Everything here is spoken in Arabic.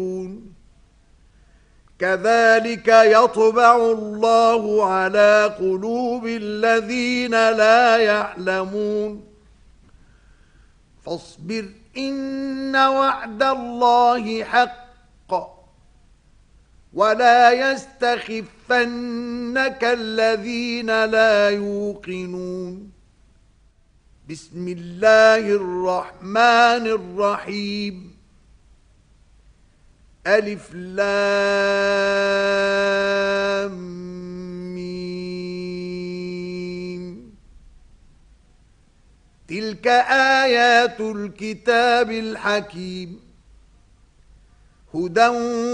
كذلك يطبع الله على قلوب الذين لا يعلمون فاصبر إن وعد الله حق ولا يستخفنك الذين لا يوقنون بسم الله الرحمن الرحيم ألف لام ميم تلك آيات الكتاب الحكيم هدى